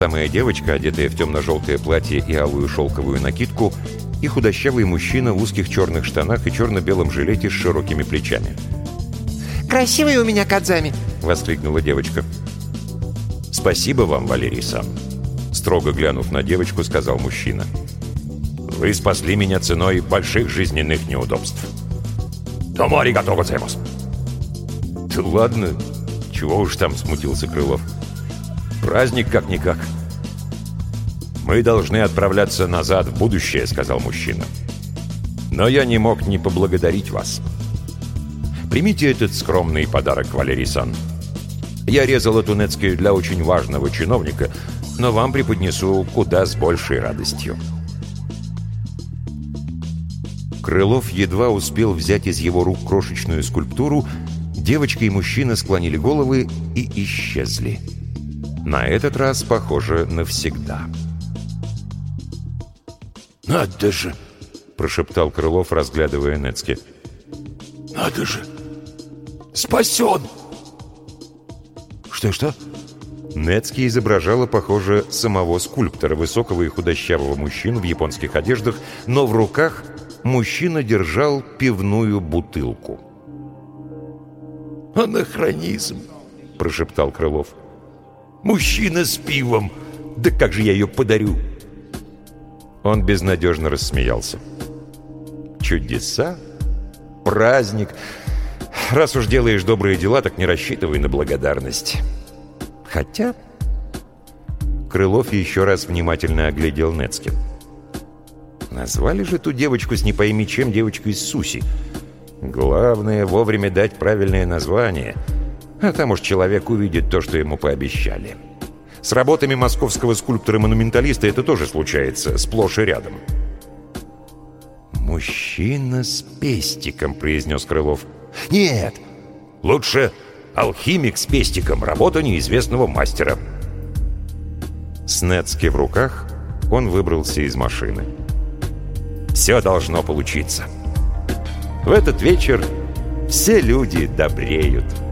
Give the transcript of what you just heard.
Самая девочка, одетая в темно-желтое платье и алую шелковую накидку, и худощавый мужчина в узких черных штанах и черно-белом жилете с широкими плечами. «Красивый у меня Кадзами!» — воскликнула девочка. «Спасибо вам, Валерий-сан», — строго глянув на девочку, сказал мужчина. «Вы спасли меня ценой больших жизненных неудобств». «Тому аригато гозаимасу». «Да ладно, чего уж там», — смутился Крылов. «Праздник как-никак». «Мы должны отправляться назад в будущее», — сказал мужчина. «Но я не мог не поблагодарить вас. Примите этот скромный подарок, Валерий-сан. Я резал эту нецкую для очень важного чиновника, но вам преподнесу куда с большей радостью». Крылов едва успел взять из его рук крошечную скульптуру, девочка и мужчина склонили головы и исчезли. На этот раз, похоже, навсегда. «Надо же!» — прошептал Крылов, разглядывая Нецки. «Надо же! Спасен!» «Что-что?» Нецки изображала, похоже, самого скульптора, высокого и худощавого мужчину в японских одеждах, но в руках мужчина держал пивную бутылку. «Анахронизм!» — прошептал Крылов. «Мужчина с пивом! Да как же я ее подарю?» Он безнадежно рассмеялся. «Чудеса? Праздник? Раз уж делаешь добрые дела, так не рассчитывай на благодарность. Хотя...» Крылов еще раз внимательно оглядел Нецки. Назвали же ту девочку с не пойми чем девочкой из Суси. Главное, вовремя дать правильное название, а там уж человек увидит то, что ему пообещали. С работами московского скульптора-монументалиста это тоже случается, сплошь и рядом. «Мужчина с пестиком», — произнес Крылов. «Нет, лучше алхимик с пестиком, работа неизвестного мастера». С Нецки в руках он выбрался из машины. Все должно получиться. В этот вечер все люди добреют.